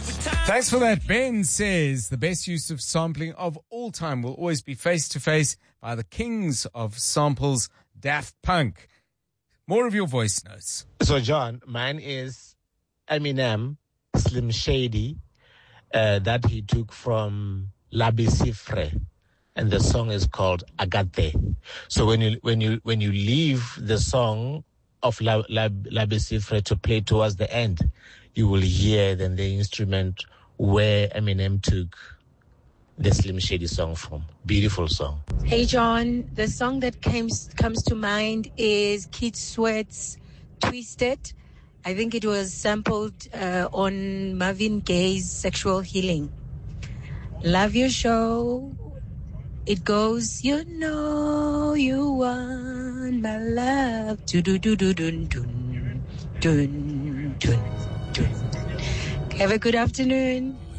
Thanks for that. Ben says the best use of sampling of all time will always be Face to Face by the kings of samples, Daft Punk. More of your voice notes. So, John, mine is Eminem, Slim Shady, that he took from La Bicifre, and the song is called Agate. So when you leave the song of La Bicifre to play towards the end, you will hear then the instrument where Eminem took the Slim Shady song from. Beautiful song. Hey, John. The song that comes to mind is Keith Sweat's Twisted. I think it was sampled on Marvin Gaye's Sexual Healing. Love your show. It goes, you know you want my love. Do-do-do-do-dun-dun. Dun-dun-dun. Have a good afternoon.